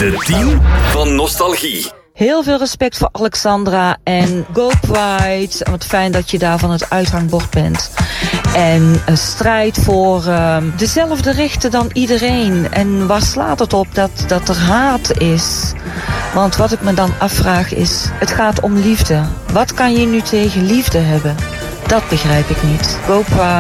De 10 van Nostalgie. Heel veel respect voor Alexandra en Go Pride. Wat fijn dat je daar van het uithangbord bent. En een strijd voor dezelfde rechten dan iedereen. En waar slaat het op dat er haat is? Want wat ik me dan afvraag is, het gaat om liefde. Wat kan je nu tegen liefde hebben? Dat begrijp ik niet. Go Pride.